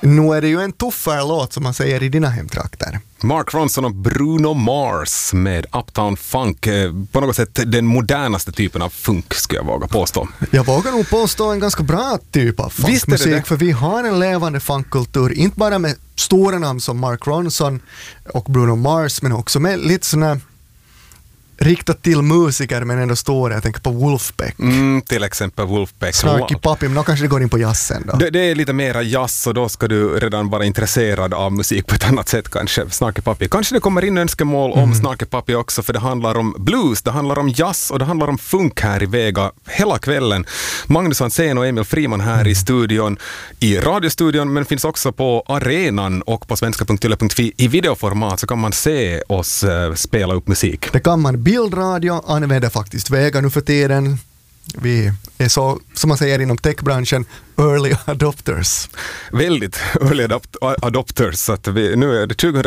Nu är det ju en tuffare låt som man säger i dina hemtrakter. Mark Ronson och Bruno Mars med Uptown Funk. På något sätt den modernaste typen av funk, skulle jag våga påstå. Jag vågar nog påstå en ganska bra typ av funkmusik, för vi har en levande funkkultur, inte bara med stora namn som Mark Ronson och Bruno Mars, men också med lite såna riktat till musiker men ändå stora. Jag tänker på Wolfpack. Till exempel Wolfpack. Snarky Puppy, men då kanske det går in på jazzen då. Det är lite mera jazz, och då ska du redan vara intresserad av musik på ett annat sätt kanske. Snarky Puppy. Kanske det kommer in önskemål om Snarky Puppy också, för det handlar om blues, det handlar om jazz och det handlar om funk här i Vega hela kvällen. Magnus Hansén och Emil Friman här i studion, i radiostudion, men finns också på arenan och på svenska.yle.fi i videoformat, så kan man se oss spela upp musik. Det kan man. Bildradio använder faktiskt Vega nu för tiden. Vi är så, som man säger inom techbranschen, early adopters. Väldigt early adopters. Så att nu är det